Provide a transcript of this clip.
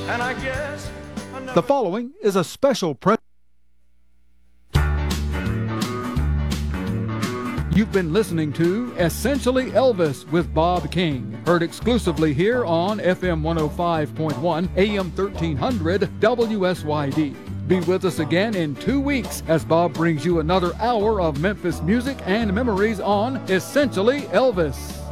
And I guess The following is a special You've been listening to Essentially Elvis with Bob King, heard exclusively here on FM 105.1, AM 1300, WSYD. Be with us again in 2 weeks as Bob brings you another hour of Memphis music and memories on Essentially Elvis.